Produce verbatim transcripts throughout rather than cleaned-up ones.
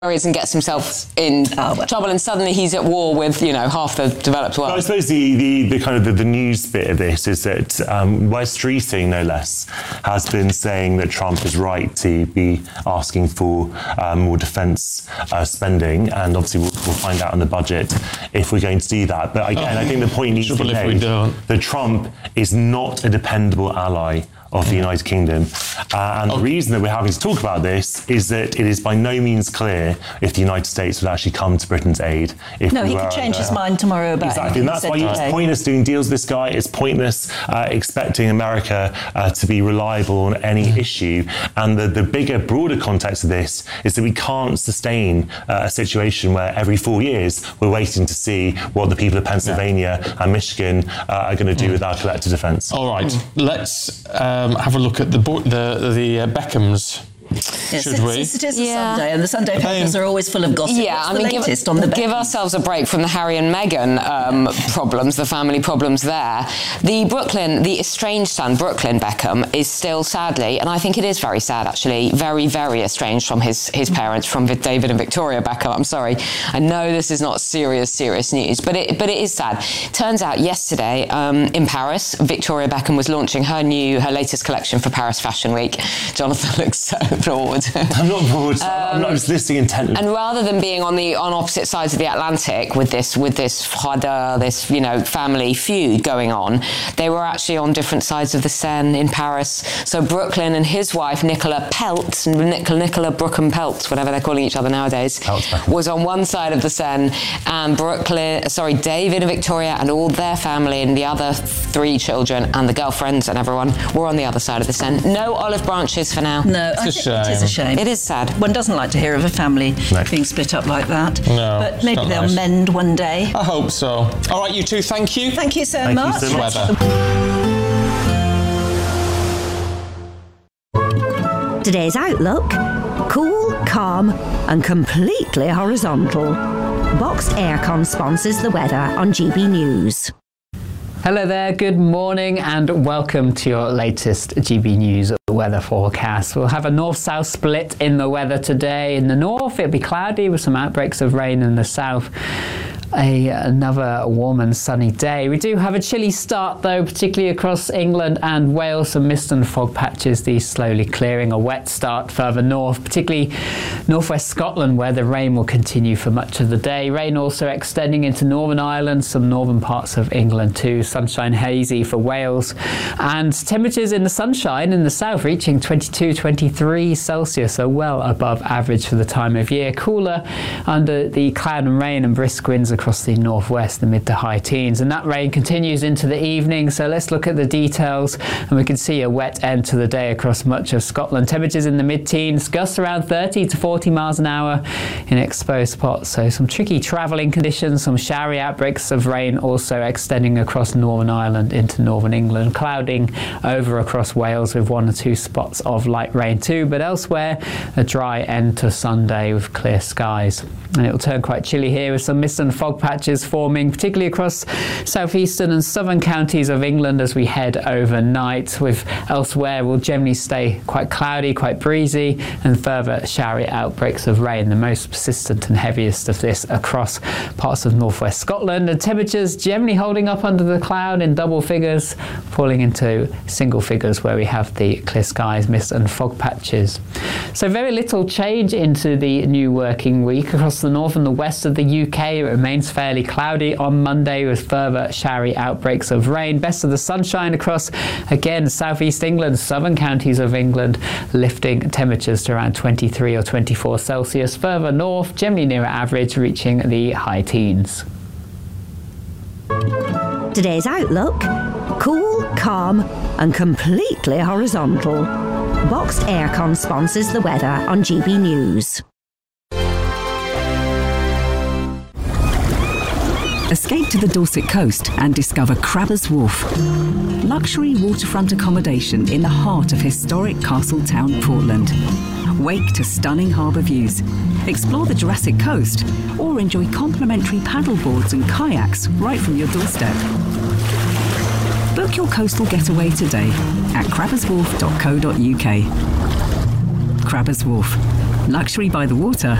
and gets himself in oh, well. trouble, and suddenly he's at war with, you know, half the developed world. Well, I suppose the, the, the kind of the, the news bit of this is that um, Wes Streeting, no less, has been saying that Trump is right to be asking for um, more defence uh, spending, and obviously we'll, we'll find out in the budget if we're going to do that. But again, oh, I think the point needs to be made that Trump is not a dependable ally of the United Kingdom. Uh, and oh. the reason that we're having to talk about this is that it is by no means clear if the United States would actually come to Britain's aid. If no, we he could change his mind tomorrow about Exactly, and that's why it's pointless doing deals with this guy. It's pointless uh, expecting America uh, to be reliable on any issue. And the, the bigger, broader context of this is that we can't sustain uh, a situation where every four years we're waiting to see what the people of Pennsylvania yeah. and Michigan uh, are going to do mm. with our collective defence. All right, mm. let's um, have a look at the the the uh, Beckhams. Yes, Should it's, we? It's, it is yeah. a Sunday, and the Sunday papers are always full of gossip. Yeah, What's I the mean, latest give, on the Beckhams? give ourselves a break from the Harry and Meghan um, problems, the family problems there. The Brooklyn, the estranged son, Brooklyn Beckham, is still sadly, and I think it is very sad actually, very, very estranged from his, his parents, from David and Victoria Beckham. I'm sorry. I know this is not serious, serious news, but it, but it is sad. Turns out yesterday um, in Paris, Victoria Beckham was launching her new, her latest collection for Paris Fashion Week. Jonathan looks so bored. I'm not bored. Um, I'm not just listening intently. And rather than being on the on opposite sides of the Atlantic with this with this Frada, this you know family feud going on, they were actually on different sides of the Seine in Paris. So Brooklyn and his wife Nicola Peltz, Nicola Nicola Brookham Peltz, whatever they're calling each other nowadays, Peltz, was on one side of the Seine, and Brooklyn, sorry, David and Victoria and all their family and the other three children and the girlfriends and everyone were on the other side of the Seine. No olive branches for now. No, I think it is a shame. It is sad. One doesn't like to hear of a family no. being split up like that. No, but maybe they'll nice. mend one day. I hope so. All right, you two, thank you. Thank you so thank much. You so much. Today's outlook: cool, calm, and completely horizontal. Boxed Aircon sponsors the weather on G B News. Hello there, good morning and welcome to your latest G B News weather forecast. We'll have a north-south split in the weather today. In the north, it'll be cloudy with some outbreaks of rain in the south. A, another warm and sunny day. We do have a chilly start though, particularly across England and Wales. Some mist and fog patches, these slowly clearing. A wet start further north, particularly northwest Scotland, where the rain will continue for much of the day. Rain also extending into Northern Ireland, some northern parts of England too. Sunshine hazy for Wales. And temperatures in the sunshine in the south reaching twenty-two, twenty-three Celsius, so well above average for the time of year. Cooler under the cloud and rain and brisk winds across the northwest, the mid to high teens, and that rain continues into the evening. So let's look at the details, and we can see a wet end to the day across much of Scotland. Temperatures in the mid-teens, gusts around thirty to forty miles an hour in exposed spots. So some tricky travelling conditions, some showery outbreaks of rain also extending across Northern Ireland into northern England, clouding over across Wales with one or two spots of light rain too, but elsewhere a dry end to Sunday with clear skies. And it will turn quite chilly here with some mist and fog patches forming, particularly across southeastern and southern counties of England as we head overnight, with elsewhere will generally stay quite cloudy, quite breezy, and further showery outbreaks of rain, the most persistent and heaviest of this across parts of northwest Scotland. And temperatures generally holding up under the cloud in double figures, falling into single figures where we have the clear skies, mist and fog patches. So very little change into the new working week. Across the north and the west of the U K, it remains fairly cloudy on Monday with further showery outbreaks of rain. Best of the sunshine across, again, southeast England, southern counties of England, lifting temperatures to around twenty-three or twenty-four Celsius. Further north, generally near average, reaching the high teens. Today's outlook: cool, calm, and completely horizontal. Boxed Aircon sponsors the weather on G B News. Escape to the Dorset coast and discover Crabbers Wharf. Luxury waterfront accommodation in the heart of historic Castletown, Portland. Wake to stunning harbour views. Explore the Jurassic Coast or enjoy complimentary paddleboards and kayaks right from your doorstep. Book your coastal getaway today at crabbers wharf dot co dot uk. Crabbers Wharf. Luxury by the water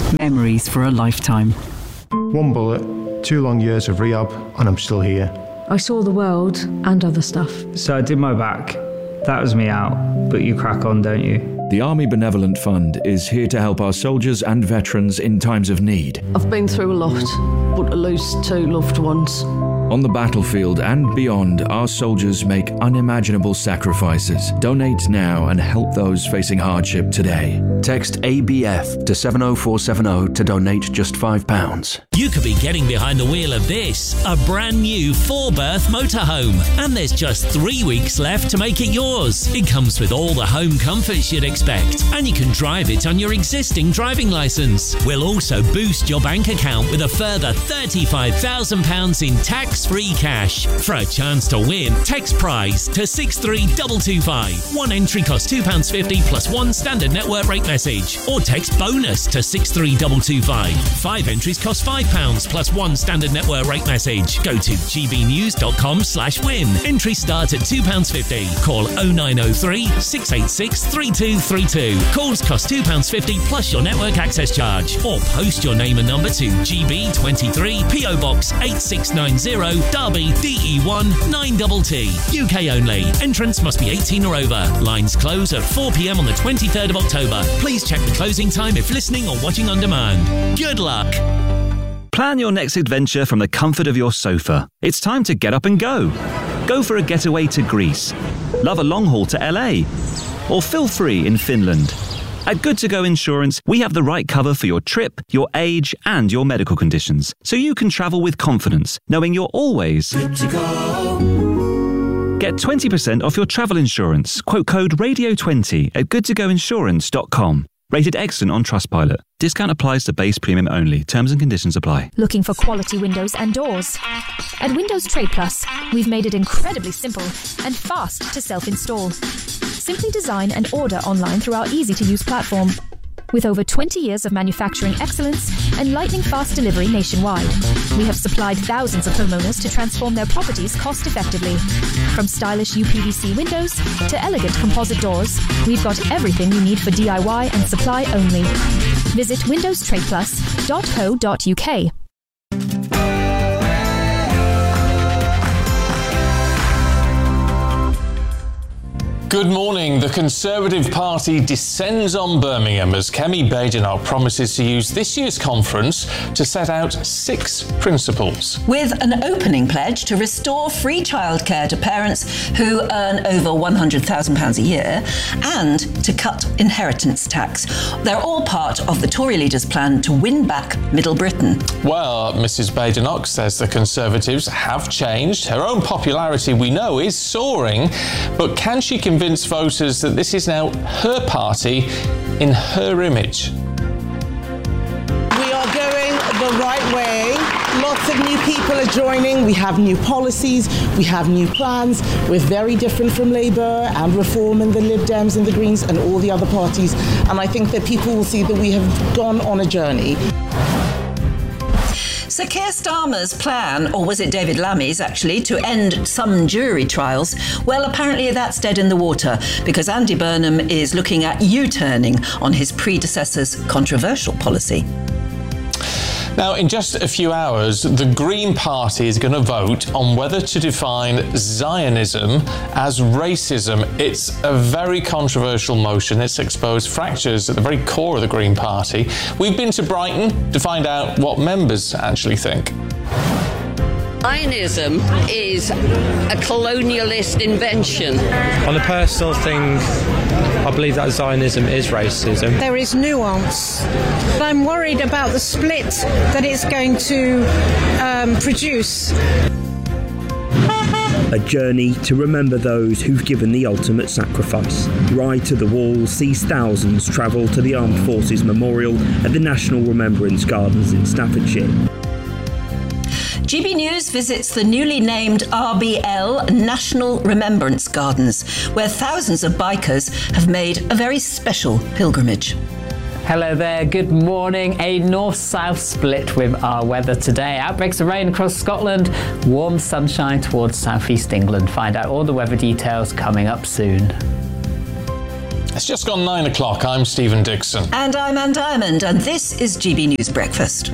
Memories for a lifetime. One bullet, two long years of rehab, and I'm still here. I saw the world and other stuff. So I did my back. That was me out. But you crack on, don't you? The Army Benevolent Fund is here to help our soldiers and veterans in times of need. I've been through a lot, but to lose two loved ones. On the battlefield and beyond, our soldiers make unimaginable sacrifices. Donate now and help those facing hardship today. Text A B F to seven oh four seven oh to donate just five pounds. You could be getting behind the wheel of this, a brand new four-berth motorhome. And there's just three weeks left to make it yours. It comes with all the home comforts you'd expect, and you can drive it on your existing driving licence. We'll also boost your bank account with a further thirty-five thousand pounds in tax-free cash. For a chance to win, text prize to six three two two five. One entry costs two pounds fifty plus one standard network rate message. Or text bonus to six three two two five. Five entries cost five pounds plus one standard network rate message. Go to gbnews.com slash win. Entries start at two pounds fifty. Call oh nine oh three, six eight six, three two three two. Calls cost two pounds fifty plus your network access charge. Or post your name and number to G B twenty-three, P O Box eight six nine zero, Derby, D E one nine T T. U K only. Entrance must be eighteen or over. Lines close at four p m on the twenty-third of October. Please check the closing time if listening or watching on demand. Good luck. Plan your next adventure from the comfort of your sofa. It's time to get up and go. Go for a getaway to Greece. Love a long haul to L A. Or feel free in Finland. At Good To Go Insurance, we have the right cover for your trip, your age, and your medical conditions, so you can travel with confidence, knowing you're always good to go. Get twenty percent off your travel insurance. Quote code radio twenty at good to go insurance dot com. Rated excellent on Trustpilot. Discount applies to base premium only. Terms and conditions apply. Looking for quality windows and doors? At Windows Trade Plus, we've made it incredibly simple and fast to self-install. Simply design and order online through our easy-to-use platform. With over twenty years of manufacturing excellence and lightning-fast delivery nationwide, we have supplied thousands of homeowners to transform their properties cost-effectively. From stylish U P V C windows to elegant composite doors, we've got everything you need for D I Y and supply only. Visit windows trade plus dot co dot U K. Good morning. The Conservative Party descends on Birmingham as Kemi Badenoch promises to use this year's conference to set out six principles. With an opening pledge to restore free childcare to parents who earn over one hundred thousand pounds a year and to cut inheritance tax. They're all part of the Tory leader's plan to win back Middle Britain. Well, Missus Badenoch says the Conservatives have changed. Her own popularity, we know, is soaring, but can she convince convince voters that this is now her party in her image? We are going the right way. Lots of new people are joining. We have new policies. We have new plans. We're very different from Labour and Reform and the Lib Dems and the Greens and all the other parties. And I think that people will see that we have gone on a journey. So Keir Starmer's plan, or was it David Lammy's actually, to end some jury trials, well, apparently that's dead in the water because Andy Burnham is looking at U-turning on his predecessor's controversial policy. Now, in just a few hours, the Green Party is going to vote on whether to define Zionism as racism. It's a very controversial motion. It's exposed fractures at the very core of the Green Party. We've been to Brighton to find out what members actually think. Zionism is a colonialist invention. On a personal thing, I believe that Zionism is racism. There is nuance, but I'm worried about the split that it's going to um, produce. A journey to remember those who've given the ultimate sacrifice. Ride to the Wall sees thousands travel to the Armed Forces Memorial at the National Remembrance Gardens in Staffordshire. G B News visits the newly named R B L National Remembrance Gardens, where thousands of bikers have made a very special pilgrimage. Hello there, good morning. A north-south split with our weather today. Outbreaks of rain across Scotland, warm sunshine towards southeast England. Find out all the weather details coming up soon. It's just gone nine o'clock. I'm Stephen Dixon. And I'm Anne Diamond, and this is G B News Breakfast.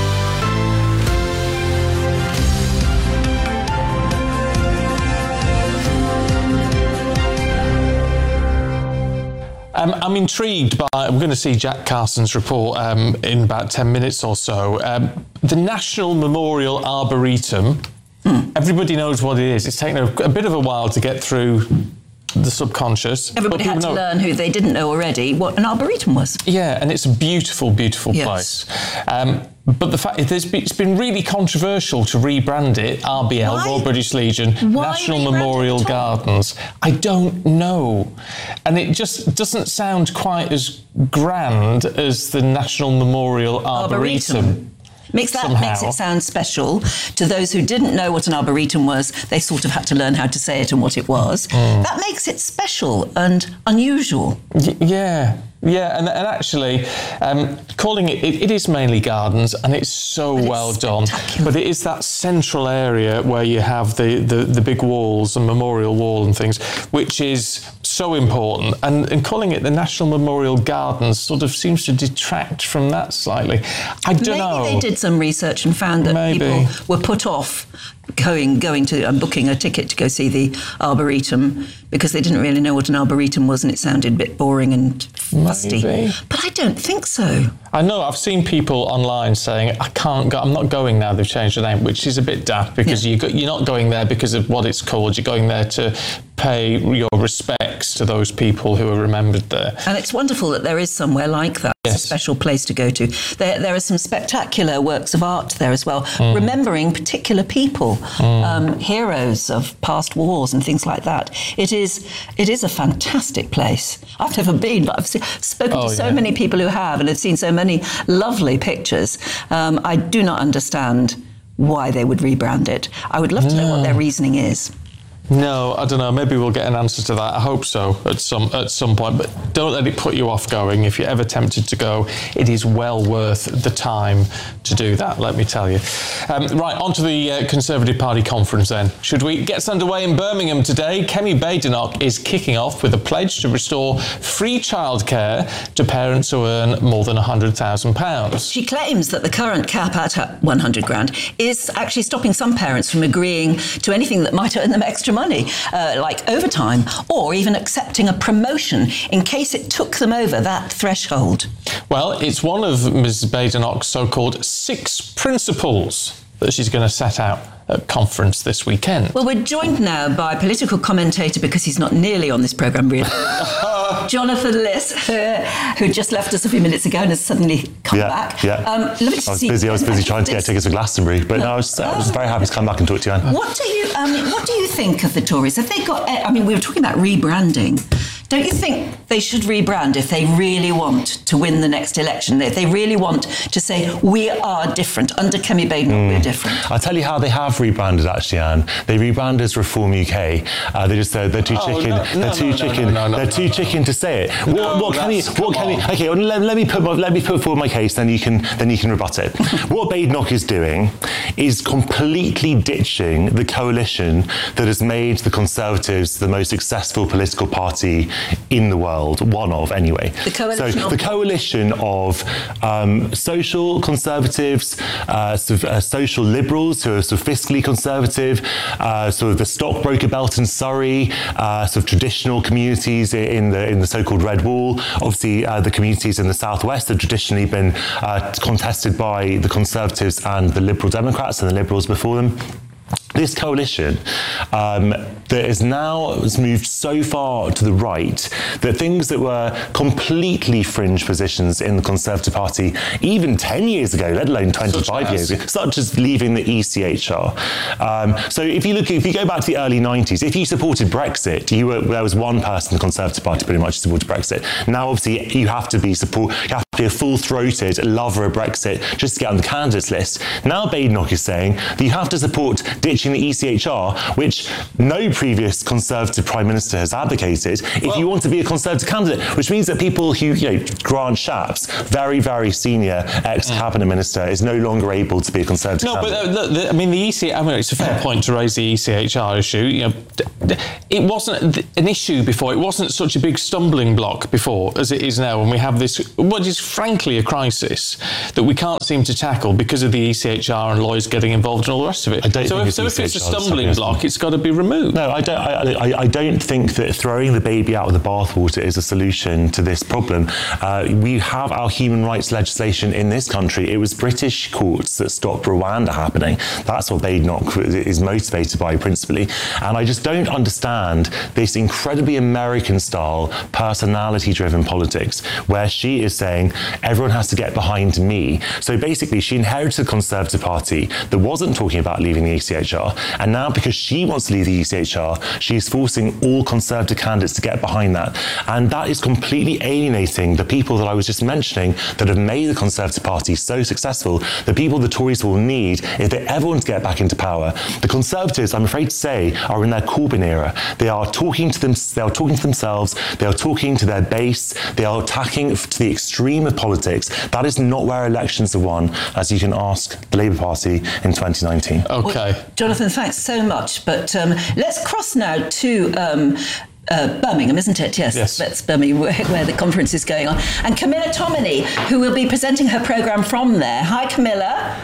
Um, I'm intrigued by, we're going to see Jack Carson's report um, in about ten minutes or so. Um, the National Memorial Arboretum, mm. everybody knows what it is. It's taken a, a bit of a while to get through the subconscious. Everybody had to know. learn, who they didn't know already, what an arboretum was. Yeah, and it's a beautiful, beautiful yes. place. Um, but the fact is, been, it's been really controversial to rebrand it R B L, Why? Royal British Legion, Why National Memorial Gardens. I don't know. And it just doesn't sound quite as grand as the National Memorial Arboretum. Arboretum. Makes that Somehow. makes it sound special. To those who didn't know what an arboretum was, they sort of had to learn how to say it and what it was. Mm. That makes it special and unusual. Y- yeah. Yeah, and, and actually, um, calling it, it, it is mainly gardens, and it's so but well it's done. But it is that central area where you have the, the, the big walls, the memorial wall and things, which is so important. And, and calling it the National Memorial Gardens sort of seems to detract from that slightly. I don't Maybe know. Maybe they did some research and found that Maybe. people were put off going going to and booking a ticket to go see the Arboretum because they didn't really know what an Arboretum was, and it sounded a bit boring and fusty. Maybe. But I don't think so. I know, I've seen people online saying, I can't go, I'm not going now, they've changed the name, which is a bit daft because yeah. you go, you're not going there because of what it's called, you're going there to pay your respects to those people who are remembered there. And it's wonderful that there is somewhere like that. Yes. It's a special place to go to. There, there are some spectacular works of art there as well, mm. remembering particular people, mm. um, heroes of past wars and things like that. It is, it is a fantastic place. I've never been, but I've se- spoken oh, to so yeah. many people who have, and have seen so many lovely pictures. Um, I do not understand why they would rebrand it. I would love to no. know what their reasoning is. No, I don't know. Maybe we'll get an answer to that. I hope so at some at some point. But don't let it put you off going. If you're ever tempted to go, it is well worth the time to do that, let me tell you. Um, right, on to the uh, Conservative Party conference then. Should we get underway in Birmingham today? Kemi Badenoch is kicking off with a pledge to restore free childcare to parents who earn more than one hundred thousand pounds. She claims that the current cap at one hundred grand is actually stopping some parents from agreeing to anything that might earn them extra money, uh, like overtime, or even accepting a promotion in case it took them over that threshold. Well, it's one of Miz Badenoch's so-called six principles that she's going to set out at conference this weekend. Well, we're joined now by political commentator, because he's not nearly on this programme really, Jonathan Liss, uh, who just left us a few minutes ago and has suddenly come yeah, back. Yeah, um, lovely to I was see busy. you. I was busy trying to get tickets for Glastonbury, but no, I was, I was very happy to come back and talk to you, Anne. What do you, um, what do you think of the Tories? Have they got? I mean, we were talking about rebranding. Don't you think they should rebrand if they really want to win the next election? If they really want to say, we are different. Under Kemi Badenoch, mm. we're different. I'll tell you how they have rebranded, actually, Anne. They rebranded as Reform U K. Uh, they just, uh, they're too oh, chicken. No, they're no, too no, chicken. No, no, no, they're no, too no. chicken to say it. No, what, what can you? What can you? Okay, well, let, let me put my, let me put forward my case. Then you can then you can rebut it. What Badenoch is doing is completely ditching the coalition that has made the Conservatives the most successful political party in the world. One of anyway. The coalition so of- the coalition of um, social conservatives, uh, sort of, uh, social liberals who are sort of fiscally conservative, uh, sort of the stockbroker belt in Surrey, uh, sort of traditional communities in the in the so-called Red Wall. Obviously, uh, the communities in the southwest have traditionally been uh, contested by the Conservatives and the Liberal Democrats and the Liberals before them. This coalition um, that is now has moved so far to the right that things that were completely fringe positions in the Conservative Party even ten years ago, let alone twenty-five years ago, such as leaving the E C H R. Um, so if you look, if you go back to the early nineties, if you supported Brexit, you were, there was one person in the Conservative Party pretty much supported Brexit. Now, obviously, you have to be support, you have to be a full-throated lover of Brexit just to get on the candidates list. Now Badenoch is saying that you have to support ditching the E C H R, which no previous Conservative Prime Minister has advocated, if well, you want to be a Conservative candidate, which means that people who, you know, Grant Shapps, very, very senior ex-cabinet minister, is no longer able to be a Conservative no, candidate. No, but uh, the, the, I mean, the E C, I mean, it's a fair point to raise the E C H R issue. You know, it wasn't an issue before. It wasn't such a big stumbling block before as it is now, when we have this, what is frankly a crisis that we can't seem to tackle because of the E C H R and lawyers getting involved and all the rest of it. I don't so think if, it's so if it's a stumbling stumbling block, it's got to be removed. No, I don't. I, I, I don't think that throwing the baby out with the bathwater is a solution to this problem. Uh, we have our human rights legislation in this country. It was British courts that stopped Rwanda happening. That's what Badenoch is motivated by, principally. And I just don't understand this incredibly American-style, personality-driven politics, where she is saying everyone has to get behind me. So basically, she inherited a Conservative Party that wasn't talking about leaving the E C H R, and now because she wants to leave the E C H R, she's forcing all Conservative candidates to get behind that. And that is completely alienating the people that I was just mentioning that have made the Conservative Party so successful, the people the Tories will need if they ever want to get back into power. The Conservatives, I'm afraid to say, are in their Corbyn era. They are talking to them, they are talking to themselves, they are talking to their base, they are attacking to the extreme of politics. That is not where elections are won, as you can ask the Labour Party in twenty nineteen. Okay. Well, Jonathan, thanks so much. But um, let's cross now to um, uh, Birmingham, isn't it? Yes, yes. That's Birmingham, where, where the conference is going on. And Camilla Tominey, who will be presenting her programme from there. Hi, Camilla.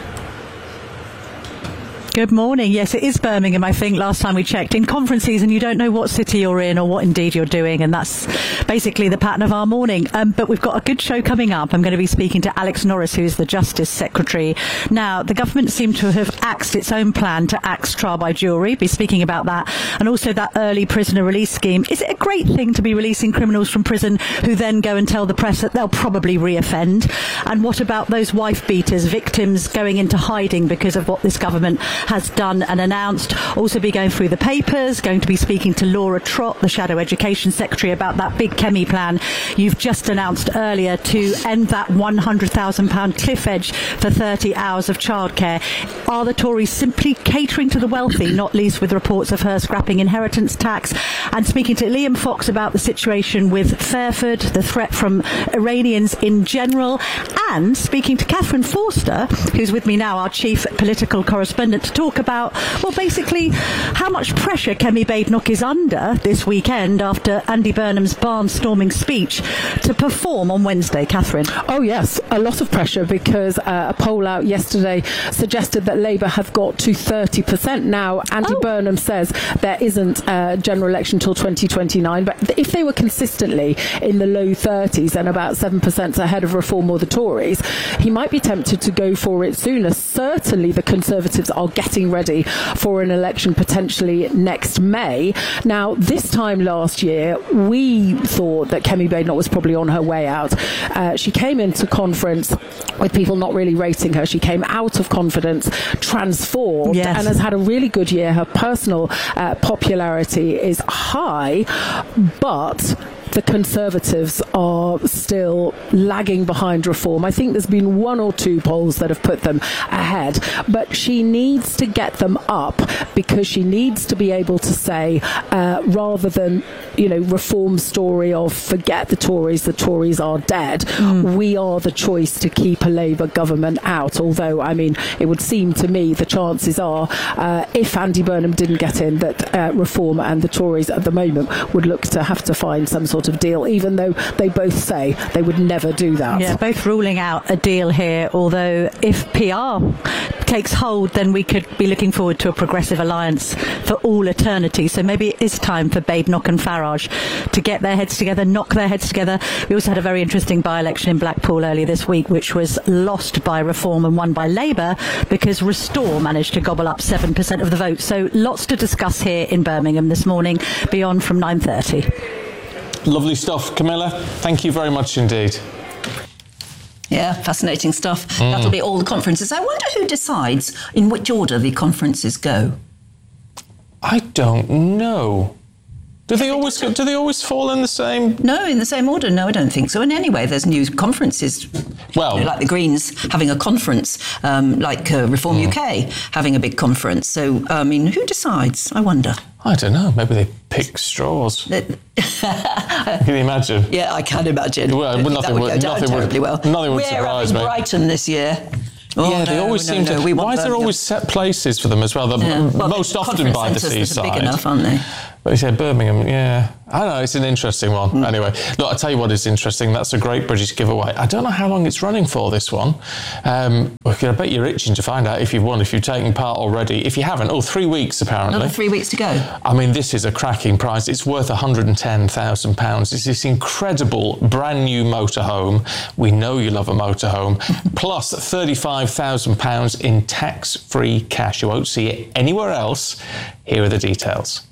Good morning. Yes, it is Birmingham, I think, last time we checked. In conference season, you don't know what city you're in or what indeed you're doing, and that's basically the pattern of our morning. Um, but we've got a good show coming up. I'm going to be speaking to Alex Norris, who is the Justice Secretary. Now, the government seemed to have axed its own plan to axe trial by jury. Be speaking about that, and also that early prisoner release scheme. Is it a great thing to be releasing criminals from prison who then go and tell the press that they'll probably reoffend? And what about those wife beaters, victims going into hiding because of what this government has done and announced? Also be going through the papers, going to be speaking to Laura Trott, the Shadow Education Secretary, about that big Chemi plan you've just announced earlier to end that one hundred thousand pounds cliff edge for thirty hours of childcare. Are the Tories simply catering to the wealthy, not least with reports of her scrapping inheritance tax? And speaking to Liam Fox about the situation with Fairford, the threat from Iranians in general, and speaking to Catherine Forster, who's with me now, our chief political correspondent, to talk about, well, basically how much pressure Kemi Badenoch is under this weekend after Andy Burnham's barnstorming speech to perform on Wednesday. Catherine? Oh yes, a lot of pressure, because uh, a poll out yesterday suggested that Labour have got to thirty percent. Now, Andy oh. Burnham says there isn't a general election until twenty twenty-nine, but if they were consistently in the low thirties and about seven percent ahead of Reform or the Tories, he might be tempted to go for it sooner. Certainly the Conservatives are getting ready for an election potentially next May. Now, this time last year, we thought that Kemi Badenoch was probably on her way out. Uh, she came into conference with people not really rating her. She came out of confidence, transformed, yes. and has had a really good year. Her personal uh, popularity is high, but the Conservatives are still lagging behind Reform. I think there's been one or two polls that have put them ahead, but she needs to get them up, because she needs to be able to say, uh, rather than, you know, Reform story of forget the Tories, the Tories are dead, mm. we are the choice to keep a Labour government out. Although, I mean, it would seem to me the chances are, uh, if Andy Burnham didn't get in, that uh, Reform and the Tories at the moment would look to have to find some sort of deal, even though they both say they would never do that. Yeah, both ruling out a deal here, although if P R takes hold, then we could be looking forward to a progressive alliance for all eternity. So maybe it is time for Badenoch and Farage to get their heads together, knock their heads together. We also had a very interesting by-election in Blackpool earlier this week, which was lost by Reform and won by Labour, because Restore managed to gobble up seven percent of the vote. So lots to discuss here in Birmingham this morning, beyond from nine thirty. Lovely stuff. Camilla, thank you very much indeed. Yeah, fascinating stuff. Mm. That'll be all the conferences. I wonder who decides in which order the conferences go. I don't know. Do they always do they always fall in the same? No, in the same order. No, I don't think so. And anyway, there's new conferences. Well, you know, like the Greens having a conference, um, like uh, Reform mm. U K having a big conference. So, I mean, who decides? I wonder. I don't know. Maybe they pick straws. Can you imagine? Yeah, I can imagine. Well, nothing that would, would, go nothing down would, terribly well. Nothing would We're surprise having me. Brighton this year. Oh, yeah, they no, always no, seem no, to. we Why want is there Birmingham. always set places for them as well? Yeah. Well, most the often by the conference centres seaside. are big enough, aren't they? But you say Birmingham, yeah. I don't know, it's an interesting one. Mm. Anyway, look, I'll tell you what is interesting. That's a Great British giveaway. I don't know how long it's running for, this one. Um, I bet you're itching to find out if you've won, if you've taken part already. If you haven't, oh, three weeks apparently. Another three weeks to go. I mean, this is a cracking prize. It's worth one hundred ten thousand pounds. It's this incredible brand new motorhome. We know you love a motorhome. Plus thirty-five thousand pounds in tax-free cash. You won't see it anywhere else. Here are the details.